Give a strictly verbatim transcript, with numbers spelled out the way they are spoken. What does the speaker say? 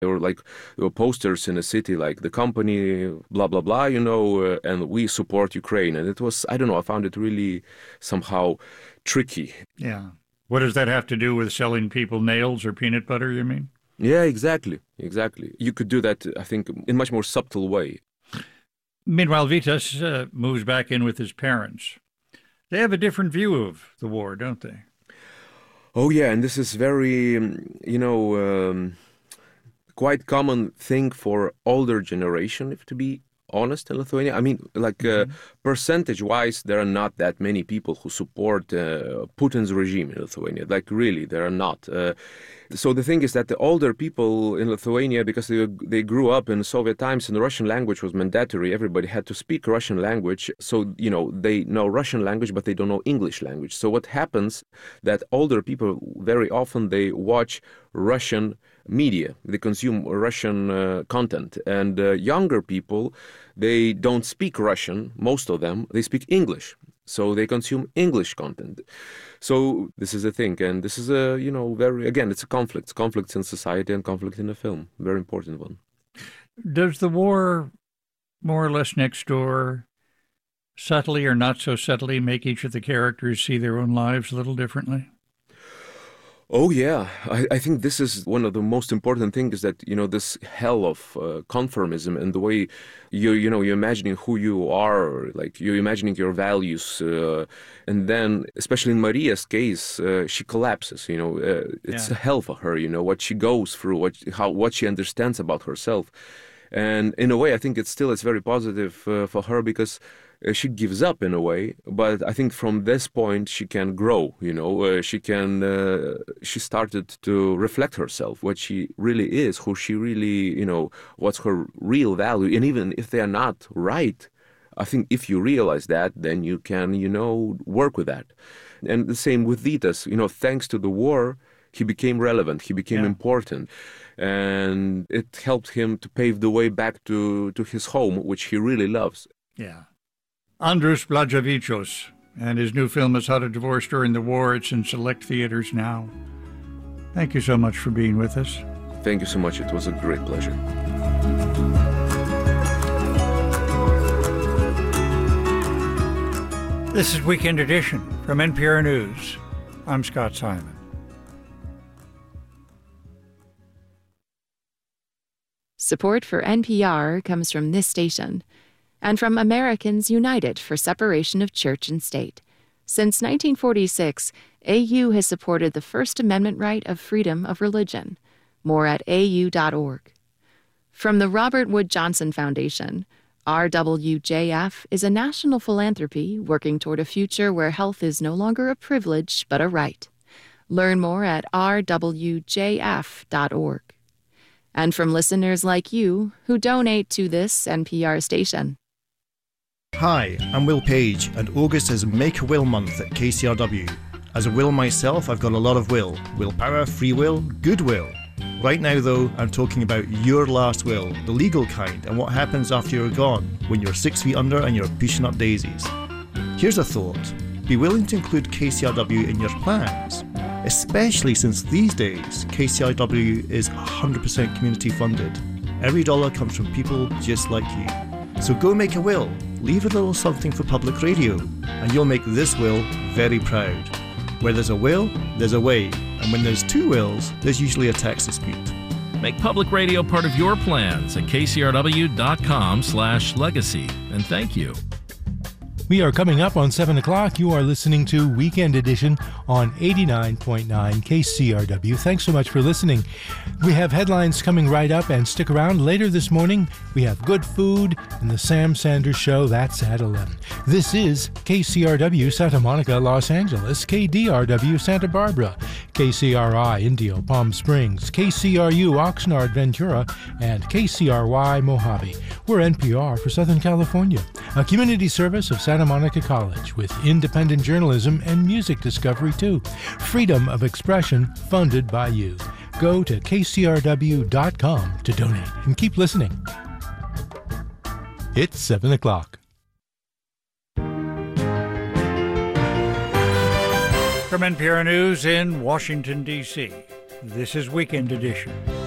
There were like there were posters in the city, like the company, blah, blah, blah, you know, uh, and we support Ukraine. And it was, I don't know, I found it really somehow tricky. Yeah. What does that have to do with selling people nails or peanut butter, you mean? Yeah, exactly. Exactly. You could do that, I think, in a much more subtle way. Meanwhile, Vitas uh, moves back in with his parents. They have a different view of the war, don't they? Oh, yeah, and this is very, you know, um, quite common thing for older generation, if to be honest, in Lithuania. I mean, like mm-hmm. uh, percentage-wise, there are not that many people who support uh, Putin's regime in Lithuania. Like, really, there are not. Uh, so the thing is that the older people in Lithuania, because they, they grew up in Soviet times and the Russian language was mandatory, everybody had to speak Russian language. So, you know, they know Russian language, but they don't know English language. So what happens that older people, very often, they watch Russian media, they consume Russian uh, content, and uh, younger people, they don't speak Russian, most of them, they speak English, so they consume English content. So this is the thing, and this is a, you know, very, again, it's a conflict, it's conflicts in society and conflict in the film, very important one. Does the war, more or less next door, subtly or not so subtly, make each of the characters see their own lives a little differently? Oh, yeah. I, I think this is one of the most important things, is that, you know, this hell of uh, conformism and the way you, you know, you're imagining who you are, like you're imagining your values. Uh, and then, especially in Maria's case, uh, she collapses, you know, uh, it's yeah. a hell for her, you know, what she goes through, what, how, what she understands about herself. And in a way, I think it's still, it's very positive uh, for her, because Uh, she gives up in a way, but I think from this point she can grow, you know, uh, she can, uh, she started to reflect herself, what she really is, who she really, you know, what's her real value. And even if they are not right, I think if you realize that, then you can, you know, work with that. And the same with Vitas, you know, thanks to the war, he became relevant, he became yeah. important. And it helped him to pave the way back to, to his home, which he really loves. Yeah. Andrus Blaževičius and his new film is How to Divorce During the War. It's in select theaters now. Thank you so much for being with us. Thank you so much. It was a great pleasure. This is Weekend Edition from N P R News. I'm Scott Simon. Support for N P R comes from this station and from Americans United for Separation of Church and State. Since nineteen forty-six, A U has supported the First Amendment right of freedom of religion. More at A U dot org. From the Robert Wood Johnson Foundation, R W J F is a national philanthropy working toward a future where health is no longer a privilege but a right. Learn more at R W J F dot org. And from listeners like you who donate to this N P R station. Hi, I'm Will Page, and August is Make a Will Month at K C R W. As a will myself, I've got a lot of will. Willpower, free will, goodwill. Right now, though, I'm talking about your last will, the legal kind, and what happens after you're gone, when you're six feet under and you're pushing up daisies. Here's a thought. Be willing to include K C R W in your plans, especially since these days, K C R W is one hundred percent community funded. Every dollar comes from people just like you. So go make a will. Leave a little something for public radio, and you'll make this will very proud. Where there's a will, there's a way, and when there's two wills, there's usually a tax dispute. Make public radio part of your plans at K C R W dot com slash legacy, and thank you. We are coming up on seven o'clock. You are listening to Weekend Edition on eighty-nine point nine K C R W. Thanks so much for listening. We have headlines coming right up, and stick around. Later this morning, we have good food and the Sam Sanders Show. That's at eleven. This is K C R W Santa Monica, Los Angeles, K D R W Santa Barbara, K C R I Indio, Palm Springs, K C R U Oxnard, Ventura, and K C R Y Mojave. We're N P R for Southern California, a community service of Santa Monica College with independent journalism and music discovery too. Freedom of expression funded by you. Go to K C R W dot com to donate and keep listening. It's seven o'clock. From N P R News in Washington, D C, this is Weekend Edition.